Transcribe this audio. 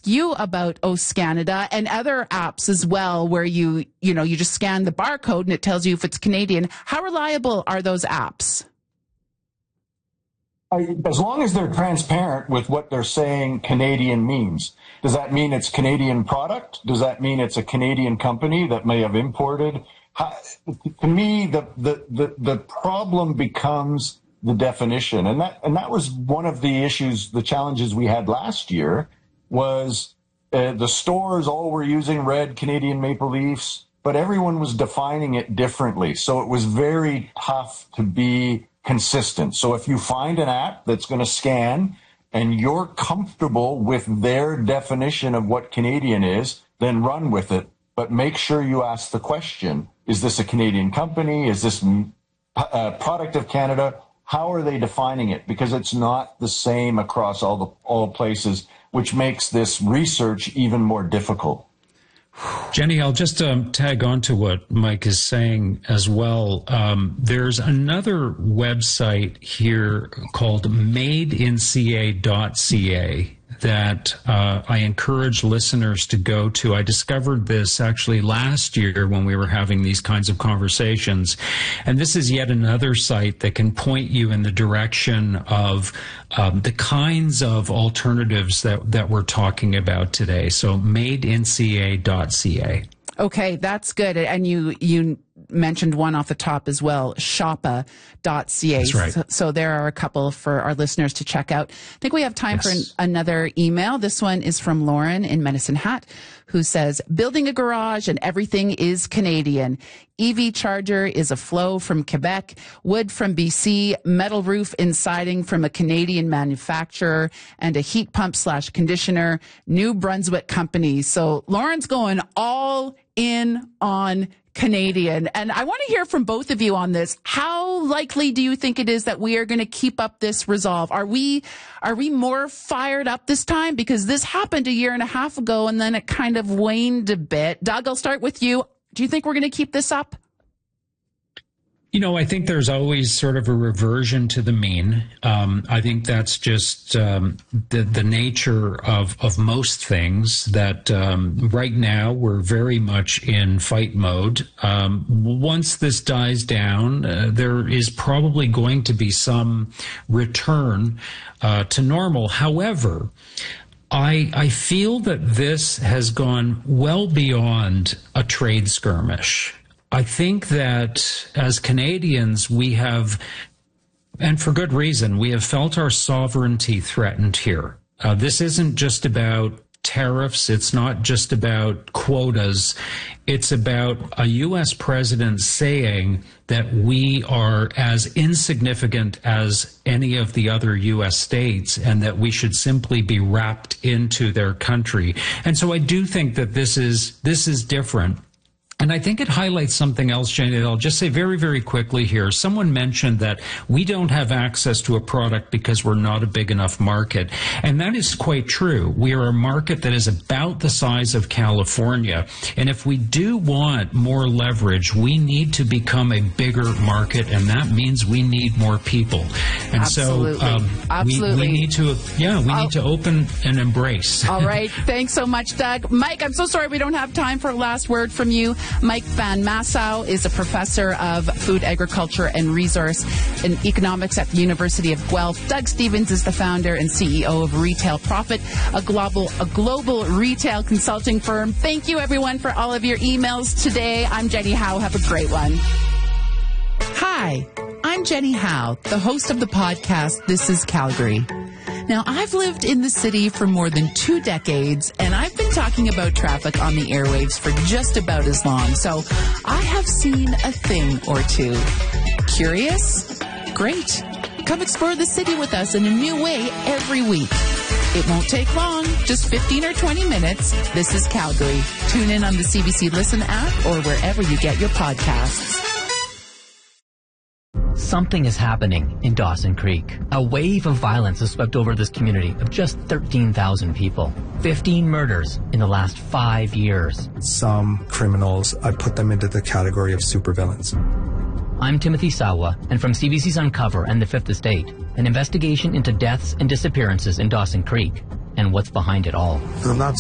you about OSCanada and other apps as well, where you just scan the barcode and it tells you if it's Canadian. How reliable are those apps? As long as they're transparent with what they're saying Canadian means. Does that mean it's Canadian product? Does that mean it's a Canadian company that may have imported? To me, the problem becomes the definition. And that was one of the issues, the challenges we had last year was the stores all were using red Canadian maple leafs, but everyone was defining it differently. So it was very tough to be consistent. So if you find an app that's going to scan and you're comfortable with their definition of what Canadian is, then run with it. But make sure you ask the question, is this a Canadian company? Is this a product of Canada? How are they defining it? Because it's not the same across all places, which makes this research even more difficult. Jenny, I'll just tag on to what Mike is saying as well. There's another website here called madeinca.ca that I encourage listeners to go to. I discovered this actually last year when we were having these kinds of conversations. And this is yet another site that can point you in the direction of the kinds of alternatives that we're talking about today. So madeinca.ca. Okay, that's good. And you mentioned one off the top as well, shoppa.ca. That's right. So there are a couple for our listeners to check out. I think we have time for another email. This one is from Lauren in Medicine Hat, who says, building a garage and everything is Canadian. EV charger is a flow from Quebec, wood from BC, metal roof and siding from a Canadian manufacturer, and a heat pump / conditioner, New Brunswick company. So Lauren's going all in on Canadian. And I want to hear from both of you on this. How likely do you think it is that we are going to keep up this resolve? Are we more fired up this time? Because this happened a year and a half ago and then it kind of waned a bit. Doug, I'll start with you. Do you think we're going to keep this up? I think there's always sort of a reversion to the mean. I think that's just the nature of most things, that right now we're very much in fight mode. Once this dies down, there is probably going to be some return to normal. However, I feel that this has gone well beyond a trade skirmish. I think that as Canadians, we have, and for good reason, we have felt our sovereignty threatened here. This isn't just about tariffs. It's not just about quotas. It's about a U.S. president saying that we are as insignificant as any of the other U.S. states and that we should simply be wrapped into their country. And so I do think that this is different. And I think it highlights something else, Jane, that I'll just say very, very quickly here. Someone mentioned that we don't have access to a product because we're not a big enough market. And that is quite true. We are a market that is about the size of California. And if we do want more leverage, we need to become a bigger market. And that means we need more people. And Absolutely. we need to, need to open and embrace. All right. Thanks so much, Doug. Mike, I'm so sorry we don't have time for a last word from you. Mike Van Massow is a professor of food, agriculture, and resource and economics at the University of Guelph. Doug Stevens is the founder and CEO of Retail Profit, a global retail consulting firm. Thank you, everyone, for all of your emails today. I'm Jenny Howe. Have a great one. Hi, I'm Jenny Howe, the host of the podcast This is Calgary. Now, I've lived in the city for more than 2 decades, and I've been talking about traffic on the airwaves for just about as long, so I have seen a thing or two. Curious? Great. Come explore the city with us in a new way every week. It won't take long, just 15 or 20 minutes. This is Calgary. Tune in on the CBC Listen app or wherever you get your podcasts. Something is happening in Dawson Creek. A wave of violence has swept over this community of just 13,000 people. 15 murders in the last 5 years. Some criminals, I put them into the category of supervillains. I'm Timothy Sawa, and from CBC's Uncover and The Fifth Estate, an investigation into deaths and disappearances in Dawson Creek and what's behind it all. I'm not